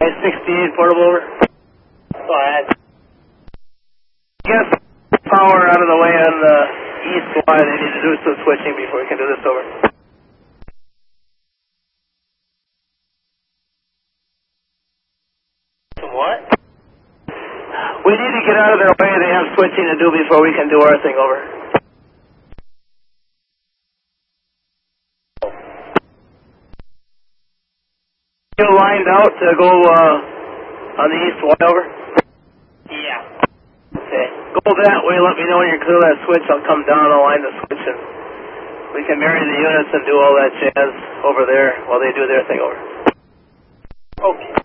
68 portable over. Go ahead. Get power out of the way on the east Y. They need to do some switching before we can do this over. Some what? We need to get out of their way. They have switching to do before we can do our thing over. You lined out to go on the east Y over? Yeah. Okay. Go that way, let me know when you're clear of that switch. I'll come down, I'll line the switch, and we can marry the units and do all that jazz over there while they do their thing over. Okay.